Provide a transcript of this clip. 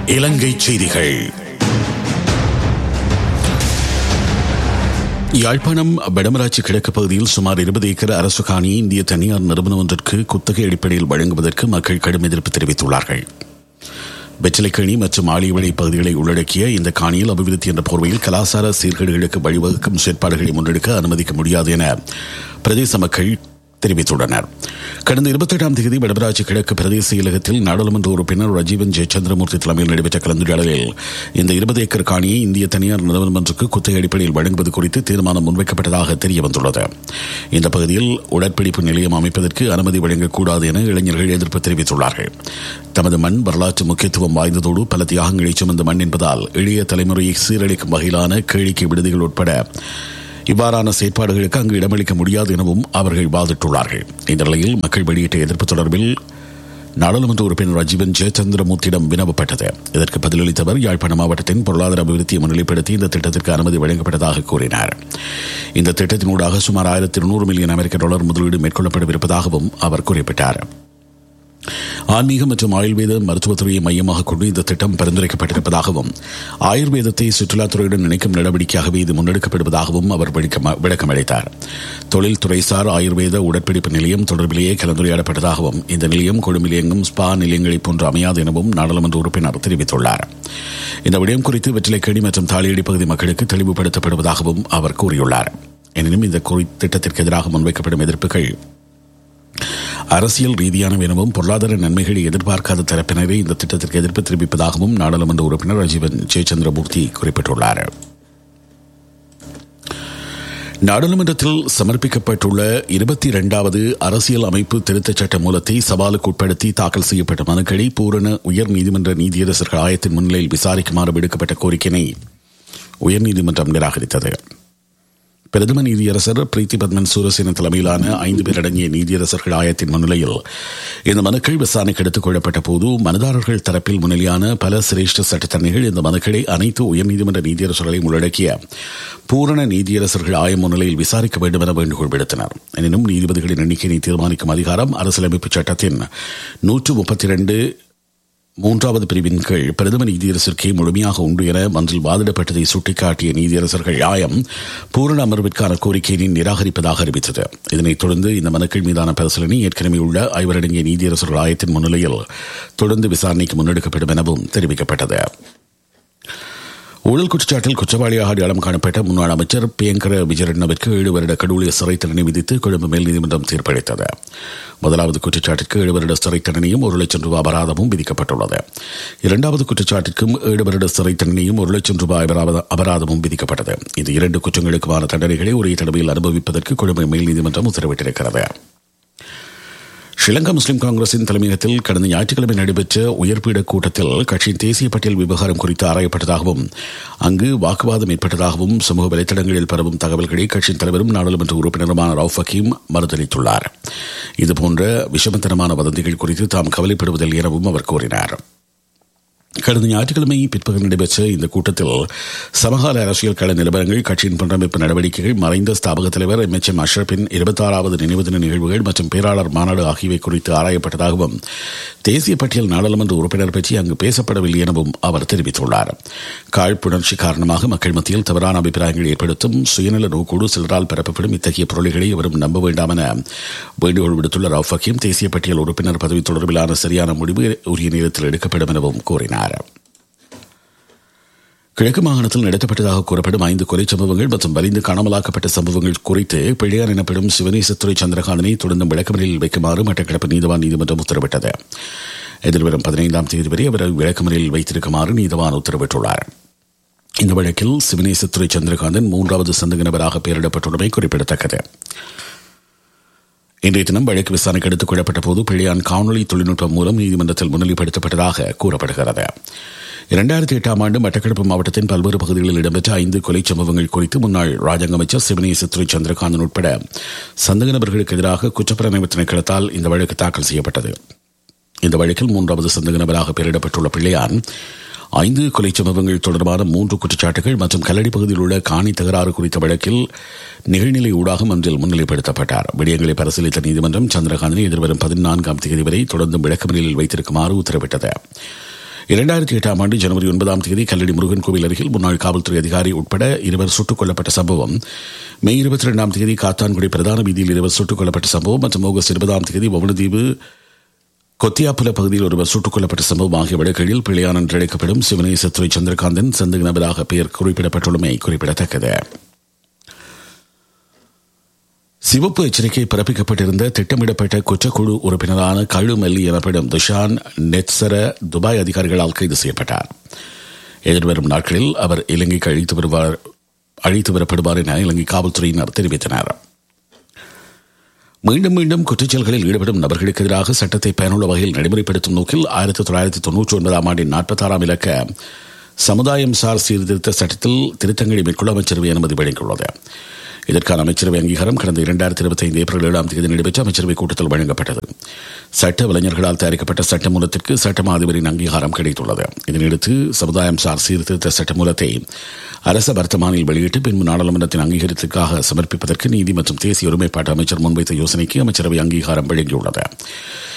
இலங்கை செய்திகள். யாழ்ப்பாணம் வடமராட்சி கிழக்கு பகுதியில் சுமார் 20 ஏக்கர் அரசு காணியை இந்திய தனியார் நிறுவனம் ஒன்றிற்கு குத்தகை அடிப்படையில் வழங்குவதற்கு மக்கள் கடும் எதிர்ப்பு தெரிவித்துள்ளார்கள். வெற்றிலைக்கேணி மற்றும் ஆலிவளை பகுதிகளை உள்ளடக்கிய இந்த காணியில் அபிவிருத்தி என்ற போர்வையில் கலாசார சீர்கேடுகளுக்கு வழிவகுக்கும் செயற்பாடுகளை முன்னெடுக்க அனுமதிக்க முடியாது என பிரதேச மக்கள் தெரிவித்துள்ளனர். கடந்த 28ஆம் தேதி வடமராட்சி கிழக்கு பிரதேச செயலகத்தில் நாடாளுமன்ற உறுப்பினர் ரஜீவன் ஜெயச்சந்திரமூர்த்தி தலைமையில் நடைபெற்ற கலந்துரையாடலில் இந்த 20 ஏக்கர் காணியை இந்திய தனியார் நிறுவனம் ஒன்றுக்கு குத்தகை அடிப்படையில் வழங்குவது குறித்து தீர்மானம் முன்வைக்கப்பட்டதாக தெரியவந்துள்ளது. இந்த பகுதியில் உடற்பிடிப்பு நிலையம் அமைப்பதற்கு அனுமதி வழங்கக்கூடாது என இளைஞர்கள் எதிர்ப்பு தெரிவித்துள்ளார்கள். தமது மண் வரலாற்று முக்கியத்துவம் வாய்ந்ததோடு பல தியாகங்களை சுமந்த மண் என்பதால் எளிய தலைமுறையை சீரழிக்கும் வகையிலான கேளிக்கை விடுதிகள் உட்பட இவ்வாறான செயற்பாடுகளுக்கு அங்கு இடமளிக்க முடியாது எனவும் அவர்கள் வாதிட்டுள்ளார்கள். இந்த நிலையில் மக்கள் வெளியிட்ட எதிர்ப்பு தொடர்பில் நாடாளுமன்ற உறுப்பினர் ரஜீவன் ஜெயச்சந்திரமூர்த்தியிடம் வினவப்பட்டது. இதற்கு பதிலளித்தவர் யாழ்ப்பாண மாவட்டத்தின் பொருளாதார அபிவிருத்தியை முன்னிலைப்படுத்தி இந்த திட்டத்திற்கு அனுமதி வழங்கப்பட்டதாக கூறினார். இந்த திட்டத்தினூடாக சுமார் $1200 மில்லியன் முதலீடு மேற்கொள்ளப்படவிருப்பதாகவும் அவர் குறிப்பிட்டார். ஆன்மீக மற்றும் ஆயுர்வேத மருத்துவத்துறையை மையமாக கொண்டு இந்த திட்டம் பரிந்துரைக்கப்பட்டிருப்பதாகவும் ஆயுர்வேதத்தை சுற்றுலாத்துறையுடன் இணைக்கும் நடவடிக்கையாகவே இது முன்னெடுக்கப்படுவதாகவும் அவர் விளக்கமளித்தார். தொழில்துறைசார் ஆயுர்வேத உடற்பிடிப்பு நிலையம் தொடர்பிலேயே கலந்துரையாடப்பட்டதாகவும் இந்த நிலையம் கொழும்பில் இயங்கும் ஸ்பா நிலையங்களை போன்று அமையாது எனவும் நாடாளுமன்ற உறுப்பினர் தெரிவித்துள்ளார். இந்த விடயம் குறித்து வெற்றிலைக்கேணி மற்றும் தாளியடி பகுதி மக்களுக்கு தெளிவுபடுத்தப்படுவதாகவும் அவர் கூறியுள்ளார். எனினும் இந்த திட்டத்திற்கு எதிராக முன்வைக்கப்படும் எதிர்ப்புகள் அரசியல் ரீதியான எனவும் பொருளாதார நன்மைகளை எதிர்பார்க்காத தரப்பினரே இந்த திட்டத்திற்கு எதிர்ப்பு தெரிவிப்பதாகவும் நாடாளுமன்ற உறுப்பினர் ரஜீவன் ஜெயச்சந்திரமூர்த்தி குறிப்பிட்டுள்ளார். நாடாளுமன்றத்தில் சமர்ப்பிக்கப்பட்டுள்ள 22வது அரசியல் அமைப்பு திருத்தச் சட்ட மூலத்தை சவாலுக்கு உட்படுத்தி தாக்கல் செய்யப்பட்ட மனுக்களை பூரண உயர் நீதிமன்ற நீதியரசர்கள் ஆயத்தின் முன்னிலையில் விசாரிக்குமாறு விடுக்கப்பட்ட கோரிக்கையை உயர்நீதிமன்றம் நிராகரித்தது. பிரதம நீதியரசர் பிரீத்தி பத்மன் சூரசேன தலைமையிலான 5 பேர் அடங்கிய நீதியரசர்கள் ஆயத்தின் முன்னிலையில் இந்த மனுக்கள் விசாரணைக்கு எடுத்துக் கொள்ளப்பட்ட போது மனுதாரர்கள் தரப்பில் முன்னிலையான பல சிரேஷ்ட சட்டத்தரணிகள் இந்த மனுக்களை அனைத்து உயர்நீதிமன்ற நீதியரசர்களையும் உள்ளடக்கிய பூரண நீதியரசர்கள் ஆயம் முன்னிலையில் விசாரிக்க வேண்டும் என வேண்டுகோள் விடுத்தனர். எனினும் நீதிபதிகளின் எண்ணிக்கையை தீர்மானிக்கும் அதிகாரம் அரசியலமைப்பு சட்டத்தின் 132 3வது பிரிவின் கீழ் பிரதம நீதியரசருக்கே முழுமையாக உண்டு என மன்றில் வாதிடப்பட்டதை சுட்டிக்காட்டிய நீதியரசர்கள் ஆயம் பூரண அமர்விற்கான கோரிக்கையை நிராகரிப்பதாக அறிவித்தது. இதனைத் தொடர்ந்து இந்த மனுக்கள் மீதான பரிசீலனை ஏற்கனவே உள்ள 5 அடங்கிய நீதியரசர்கள் ஆயத்தின் முன்னிலையில் தொடர்ந்து விசாரணைக்கு முன்னெடுக்கப்படும் எனவும் தெரிவிக்கப்பட்டது. ஊழல் குற்றச்சாட்டில் குற்றவாளியாக அடையாளம் காணப்பட்ட முன்னாள் அமைச்சர் பிரியங்கர விஜயரட்னவிற்கு 7 வருட கடூழிய சிறை தண்டனை விதித்து கொழும்பு மேல் நீதிமன்றம் தீர்ப்பளித்தது. முதலாவது குற்றச்சாட்டிற்கு 7 வருட சிறை தண்டனையும் $1,00,000 அபராதமும் விதிக்கப்பட்டுள்ளது. 2வது குற்றச்சாட்டிற்கும் 7 வருட சிறை தண்டனையும் $1,00,000 அபராதமும் விதிக்கப்பட்டது. இந்த 2 குற்றங்களுக்குமான தண்டனைகளை ஒரே தடவையில் அனுபவிப்பதற்கு கொழும்பு மேல் நீதிமன்றம் உத்தரவிட்டிருக்கிறது. ஸ்ரீலங்கா முஸ்லிம் காங்கிரசின் தலைமையகத்தில் கடந்த ஞாயிற்றுக்கிழமை நடைபெற்ற உயர்பீட கூட்டத்தில் கட்சியின் தேசிய பட்டியல் விவகாரம் குறித்து ஆராயப்பட்டதாகவும் அங்கு வாக்குவாதம் ஏற்பட்டதாகவும் சமூக வலைதளங்களில் பரவும் தகவல்களை கட்சியின் தலைவரும் நாடாளுமன்ற உறுப்பினருமான ரவுஃப் ஹக்கீம் மறுதளித்துள்ளார். இதுபோன்ற விஷமத்தனமான வதந்திகள் குறித்து தாம் கவலைப்படுவதில்லை எனவும் அவர் கூறினார். கடந்த ஞாயிற்றுக்கிழமை பிற்பகல் நடைபெற்ற இந்த கூட்டத்தில் சமகால அரசியல் கள நிலவரங்கள், கட்சியின் புனரமைப்பு நடவடிக்கைகள், மறைந்த ஸ்தாபக தலைவர் MHM அஷ்ரஃபின் 26வது நினைவு தின நிகழ்வுகள் மற்றும் பேராளர் மாநாடு ஆகியவை குறித்து ஆராயப்பட்டதாகவும் தேசிய பட்டியல் நாடாளுமன்ற உறுப்பினர் பற்றி அங்கு பேசப்படவில்லை எனவும் அவர் தெரிவித்துள்ளார். காழ்ப்புணர்ச்சி காரணமாக மக்கள் மத்தியில் தவறான அபிப்பிராயங்கள் ஏற்படுத்தும் சுயநல நோக்கோடு சிலரால் பரப்பப்படும் இத்தகைய பொருள்களை எவரும் நம்ப வேண்டாம் என வேண்டுகோள் விடுத்துள்ள ரவுஃப் ஹக்கீம் தேசிய பட்டியல் உறுப்பினர் பதவி தொடர்பிலான சரியான முடிவு உரிய நேரத்தில் எடுக்கப்படும் எனவும் கூறினார். கிழக்கு மாகாணத்தில் நடத்தப்பட்டதாக கூறப்படும் 5 கொலை சம்பவங்கள் மற்றும் வலிந்து காணாமலாக்கப்பட்ட சம்பவங்கள் குறித்து பிள்ளையார் எனப்படும் சிவனேசத்துறை சந்திரகாந்தனை தொடர்ந்து விளக்கமறியலில் வைக்குமாறு மட்டக்களப்பு நீதவான் நீதிமன்றம் உத்தரவிட்டது. எதிர்வரும் 15ஆம் தேதி வரை அவரை விளக்கமறியலில் வைத்திருக்குமாறு நீதவான் உத்தரவிட்டுள்ளார். இந்த வழக்கில் சிவனேசத்துறை சந்திரகாந்தன் 3வது சந்தேக நபராக பெயரிடப்பட்டுள்ளமை குறிப்பிடத்தக்கது. இன்றைய தினம் வழக்கு விசாரணைக்கு எடுத்துக் கொள்ளப்பட்ட போது பிள்ளையான் காணொலி தொழில்நுட்பம் மூலம் நீதிமன்றத்தில் முன்னிலைப்படுத்தப்பட்டதாக கூறப்படுகிறது. 2008ஆம் ஆண்டு மட்டக்களப்பு மாவட்டத்தின் பல்வேறு பகுதிகளில் இடம்பெற்ற 5 கொலை சம்பவங்கள் குறித்து முன்னாள் ராஜாங்க அமைச்சர் சிவனேசத்துறை சந்திரகாந்தன் உட்பட சந்தேக நபர்களுக்கு எதிராக குற்றப்புலனாய்வு திணைக்களத்தால் இந்த வழக்கு தாக்கல் செய்யப்பட்டது. இந்த வழக்கில் 3வது சந்தேக நபராக பெயரிடப்பட்டுள்ள பிள்ளையான் 5 கொலை சம்பவங்கள் தொடர்பான 3 குற்றச்சாட்டுகள் மற்றும் கல்லடி பகுதியில் உள்ள காணி தகராறு குறித்த வழக்கில் நிகழ்நிலை ஊடாக மன்றில் முன்னிலைப்படுத்தப்பட்டார். விடயங்களை பரிசீலித்த நீதிமன்றம் சந்திரகாந்தனை எதிர்வரும் 14ஆம் தேதி வரை தொடர்ந்து விளக்கமறியலில் வைத்திருக்குமாறு உத்தரவிட்டது. 2008 ஆண்டு ஜனவரி 9 கல்லடி முருகன் கோவில் அருகில் முன்னாள் காவல்துறை அதிகாரி உட்பட 2 சுட்டுக் கொல்லப்பட்ட சம்பவம், மே 22 காத்தான்குடி பிரதான வீதியில் 2 சுட்டுக் கொல்லப்பட்ட சம்பவம் மற்றும் ஆகஸ்ட் 20 வவுனதீவு கொத்தியாப்புல பகுதியில் ஒருவர் சுட்டுக் கொல்லப்பட்ட சம்பவம் ஆகிய வழக்குகளில் பிள்ளையான் என்று அழைக்கப்படும் சிவனேசத்துறை சந்திரகாந்தன் சந்தேக நபராக பெயர் குறிப்பிடப்பட்டுள்ளமை குறிப்பிடத்தக்கது. சிவப்பு எச்சரிக்கை பிறப்பிக்கப்பட்டிருந்த திட்டமிடப்பட்ட குற்றக்குழு உறுப்பினரான கழுமல்லி எனப்படும் துஷான் நெட்சர துபாய் அதிகாரிகளால் கைது செய்யப்பட்டார். எதிர்வரும் நாட்களில் அவர் இலங்கைக்கு அழைத்து வரப்படுவார் என இலங்கை காவல்துறையினர் தெரிவித்தனர். மீண்டும் மீண்டும் குற்றச்செயல்களில் ஈடுபடும் நபர்களுக்கு எதிராக சட்டத்தை பயனுள்ள வகையில் நடைமுறைப்படுத்தும் நோக்கில் 1999 46 இலக்க சமுதாயம் சார் சீர்திருத்த சட்டத்தில் திருத்தங்களை மேற்கொள்ள அமைச்சரவை அனுமதி வழங்கியுள்ளது. இதற்கான அமைச்சரவை அங்கீகாரம் கடந்த 2025 ஏப்ரல் 7 நடைபெற்ற அமைச்சரவை கூட்டத்தில் வழங்கப்பட்டது. சட்ட வல்லுநர்களால் தயாரிக்கப்பட்ட சட்டமூலத்திற்கு சட்டமா அதிபரின் அங்கீகாரம் கிடைத்துள்ளது. இதனையடுத்து சமுதாயம் சார் சீர்திருத்த சட்டமூலத்தை அரச வர்த்தமானில் வெளியிட்டு பின்பு நாடாளுமன்றத்தின் அங்கீகாரத்திற்காக சமர்ப்பிப்பதற்கு நீதி மற்றும் தேசிய ஒருமைப்பாட்டு அமைச்சர் முன்வைத்த யோசனைக்கு அமைச்சரவை அங்கீகாரம் வழங்கியுள்ளது.